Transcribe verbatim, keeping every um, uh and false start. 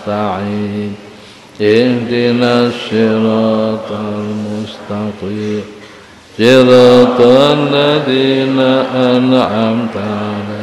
نستعين اهدنا الصراط المستقيم صراط الذين أنعمت عليهم